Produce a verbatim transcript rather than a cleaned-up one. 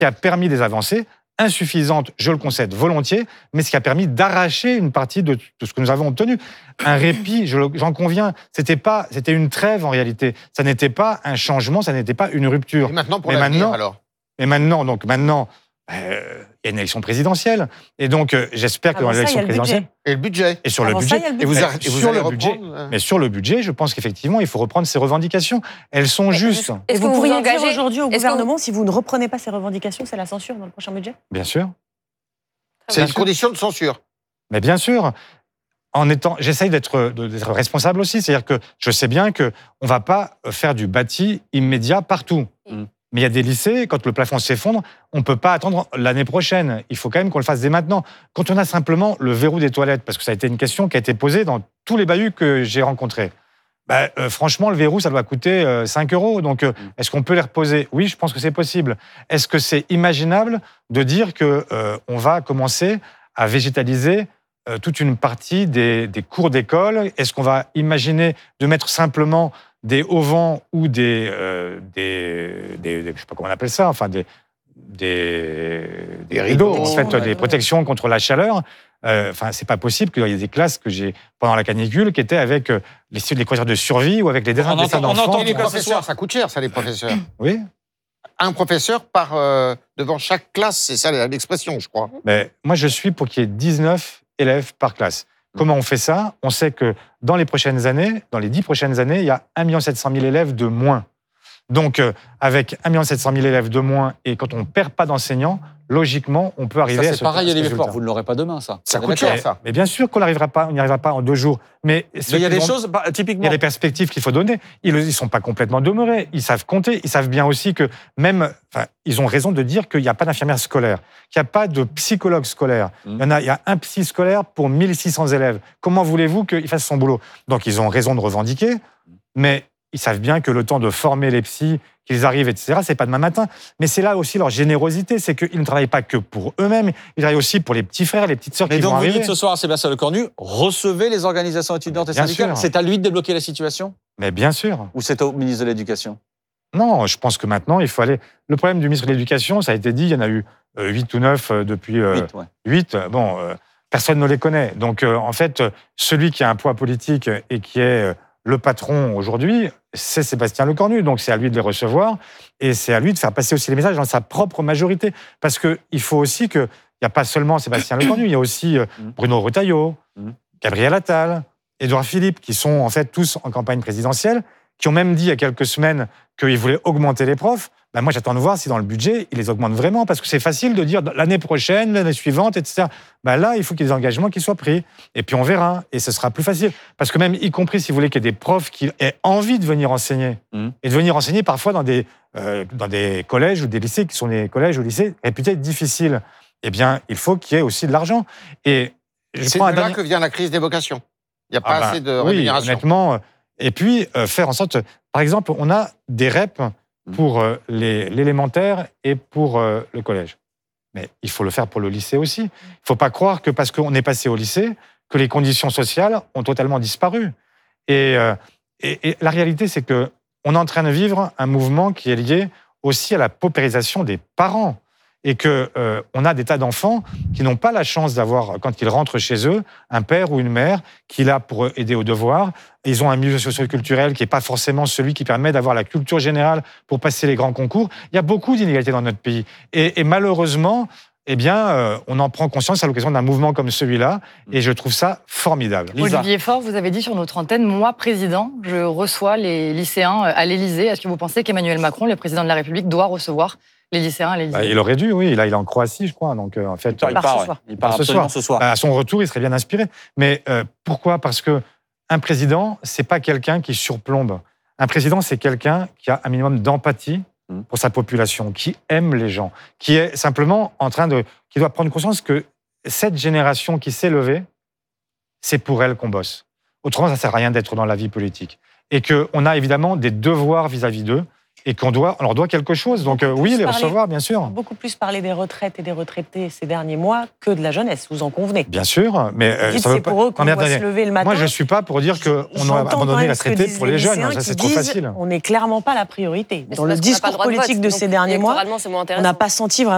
qui a permis des avancées, insuffisantes, je le concède volontiers, mais ce qui a permis d'arracher une partie de, de ce que nous avons obtenu. Un répit, je, j'en conviens, c'était pas, c'était une trêve en réalité. Ça n'était pas un changement, ça n'était pas une rupture. Et maintenant pour mais l'avenir maintenant, alors Mais maintenant, donc maintenant, euh, il y a une élection présidentielle, et donc euh, j'espère que Avant dans ça, l'élection il y a le présidentielle Et le budget et sur Avant le ça, budget, il y a le et vous, budget. arrêtez- Et vous sur allez le budget, reprendre, euh, mais sur le budget, je pense qu'effectivement, il faut reprendre ces revendications. Elles sont Mais justes, est-ce Et que vous vous pourriez vous dire engagez- aujourd'hui au est-ce que gouvernement, si vous ne reprenez pas ces revendications, c'est la censure dans le prochain budget? bien sûr. C'est Bien une sûr. condition de censure. Mais bien sûr, en étant, j'essaye d'être, de- d'être responsable aussi. C'est-à-dire que je sais bien que on va pas faire du bâti immédiat partout. Mm. Mais il y a des lycées, quand le plafond s'effondre, on ne peut pas attendre l'année prochaine. Il faut quand même qu'on le fasse dès maintenant. Quand on a simplement le verrou des toilettes, parce que ça a été une question qui a été posée dans tous les bahuts que j'ai rencontrés. Bah, euh, franchement, le verrou, ça doit coûter euh, cinq euros. Donc, euh, est-ce qu'on peut les reposer? Oui, je pense que c'est possible. Est-ce que c'est imaginable de dire qu'on euh, va commencer à végétaliser euh, toute une partie des, des cours d'école? Est-ce qu'on va imaginer de mettre simplement des auvents ou des, euh, des, des, des- je sais pas comment on appelle ça, enfin des, des, des rideaux, en fait, ouais. des protections contre la chaleur? Euh, Enfin, c'est pas possible qu'il y ait des classes que j'ai pendant la canicule qui étaient avec euh, les, les coiffures de survie ou avec les dessins, On dessins entend- on d'enfants. entend Et les quoi, ce professeurs, soir ça coûte cher, ça, les professeurs. Oui, Un professeur par euh, devant chaque classe, c'est ça l'expression, je crois. mais moi je suis pour qu'il y ait dix-neuf élèves par classe. Comment on fait ça? On sait que dans les prochaines années, dans les dix prochaines années, il y a un million sept cent mille élèves de moins. Donc, euh, avec un million sept cent mille élèves de moins, et quand on ne perd pas d'enseignants, logiquement, on peut arriver Ça, à c'est ce pareil à à ce l'effort. résultat. Vous ne l'aurez pas demain, ça. Ça On est coûte d'accord. cher, ça. Mais bien sûr qu'on n'arrivera pas, on n'y arrivera pas en deux jours. Mais, Mais il y a des ceux qui vont- choses, bah, Il typiquement. y a des perspectives qu'il faut donner. Ils ne sont pas complètement demeurés. Ils savent compter. Ils savent bien aussi que même, enfin, ils ont raison de dire qu'il n'y a pas d'infirmière scolaire, qu'il n'y a pas de psychologue scolaire. Mmh. Il y en a, il y a un psy scolaire pour mille six cents élèves. Comment voulez-vous qu'il fasse son boulot? Donc, ils ont raison de revendiquer, mais ils savent bien que le temps de former les psys, qu'ils arrivent, et cetera, c'est pas demain matin. Mais c'est là aussi leur générosité, c'est qu'ils ne travaillent pas que pour eux-mêmes, ils travaillent aussi pour les petits frères, les petites sœurs Mais qui donc vont vous arriver. dites ce soir à Sébastien Lecornu, recevez les organisations étudiantes et Bien syndicales. sûr. C'est à lui de débloquer la situation? Mais bien sûr. Ou c'est au ministre de l'Éducation? Non, je pense que maintenant, il faut aller... Le problème du ministre de l'Éducation, ça a été dit, il y en a eu euh, huit ou neuf euh, depuis... euh, Huit, ouais. huit, euh, bon, euh, personne ne les connaît. Donc, euh, en fait, euh, celui qui a un poids politique et qui est euh, le patron aujourd'hui, c'est Sébastien Lecornu. Donc, c'est à lui de les recevoir et c'est à lui de faire passer aussi les messages dans sa propre majorité. Parce qu'il faut aussi que... Il n'y a pas seulement Sébastien Lecornu, il y a aussi euh, Bruno Retailleau, Mm. Gabriel Attal, Édouard Philippe, qui sont en fait tous en campagne présidentielle, qui ont même dit il y a quelques semaines qu'ils voulaient augmenter les profs. Ben moi, j'attends de voir si dans le budget, ils les augmentent vraiment, parce que c'est facile de dire l'année prochaine, l'année suivante, et cetera. Ben là, il faut qu'il y ait des engagements qui soient pris. Et puis on verra, et ce sera plus facile. Parce que même, y compris si vous voulez qu'il y ait des profs qui aient envie de venir enseigner, Mm. et de venir enseigner parfois dans des, euh, dans des collèges ou des lycées qui sont des collèges ou lycées réputés difficiles, eh bien, il faut qu'il y ait aussi de l'argent. Et je C'est prends un de là dernier- que vient la crise des vocations. Il n'y a pas ah ben, assez de oui, rémunération. honnêtement. euh, Et puis, euh, faire en sorte... Par exemple, on a des R E P pour euh, les- l'élémentaire et pour euh, le collège. Mais il faut le faire pour le lycée aussi. Il ne faut pas croire que parce qu'on est passé au lycée, que les conditions sociales ont totalement disparu. Et, euh, et, et la réalité, c'est qu'on est en train de vivre un mouvement qui est lié aussi à la paupérisation des parents. Et qu'on euh, on a des tas d'enfants qui n'ont pas la chance d'avoir, quand ils rentrent chez eux, un père ou une mère qui est là pour aider aux devoirs. Ils ont un milieu socio-culturel qui n'est pas forcément celui qui permet d'avoir la culture générale pour passer les grands concours. Il y a beaucoup d'inégalités dans notre pays. Et, et malheureusement, eh bien, euh, on en prend conscience à l'occasion d'un mouvement comme celui-là. Et je trouve ça formidable. Lisa. Olivier Faure, vous avez dit sur notre antenne, moi, président, je reçois les lycéens à l'Élysée. Est-ce que vous pensez qu'Emmanuel Macron, le président de la République, doit recevoir les lycéens à l'Élysée? Bah, il aurait dû, oui. Là, il est en Croatie, je crois. Donc, euh, en fait, Il part, part ce ouais. soir. Il part Ce absolument soir. ce soir. à son retour, il serait bien inspiré. Mais euh, pourquoi? Parce que un président, c'est pas quelqu'un qui surplombe. Un président, c'est quelqu'un qui a un minimum d'empathie Mm. pour sa population, qui aime les gens, qui est simplement en train de, qui doit prendre conscience que cette génération qui s'est levée, c'est pour elle qu'on bosse. Autrement, ça sert à rien d'être dans la vie politique. Et qu'on a évidemment des devoirs vis-à-vis d'eux et qu'on doit, on leur doit quelque chose. Donc euh, oui, les parler- recevoir, bien sûr. Beaucoup plus parlé des retraites et des retraités ces derniers mois que de la jeunesse, vous en convenez. Bien sûr, mais euh, Vous dites ça veut c'est pas- pour eux qu'on Non, mais doit se attendez, lever le matin. moi, je ne suis pas pour dire qu'on a J'entends quand abandonné même la ce que traité disent pour les jeunes. lycéens Ça, qui c'est trop disent, facile. On n'est clairement pas la priorité. Mais Dans c'est le parce qu'on n'a pas discours le droit de politique vote, de donc ces derniers mois, électoralement, c'est moins on intéressant. n'a pas senti vraiment